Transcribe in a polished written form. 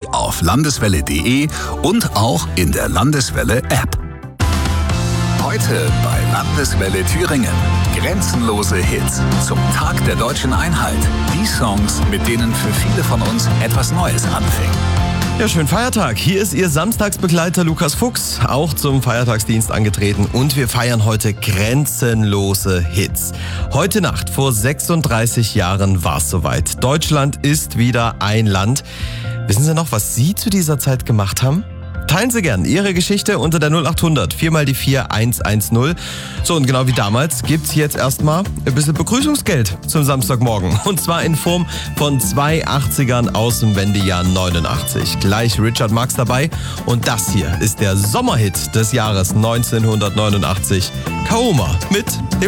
auf landeswelle.de und auch in der Landeswelle-App. Heute bei Landeswelle Thüringen. Grenzenlose Hits zum Tag der deutschen Einheit. Die Songs, mit denen für viele von uns etwas Neues anfing. Ja, schönen Feiertag. Hier ist Ihr Samstagsbegleiter Lukas Fuchs, auch zum Feiertagsdienst angetreten. Und wir feiern heute grenzenlose Hits. Heute Nacht, vor 36 Jahren, war es soweit. Deutschland ist wieder ein Land. Wissen Sie noch, was Sie zu dieser Zeit gemacht haben? Teilen Sie gern Ihre Geschichte unter der 0800 4x4 110. So, und genau wie damals gibt's jetzt erstmal ein bisschen Begrüßungsgeld zum Samstagmorgen. Und zwar in Form von 2 80ern aus dem Wendejahr 89. Gleich Richard Marx dabei. Und das hier ist der Sommerhit des Jahres 1989. Kaoma mit dem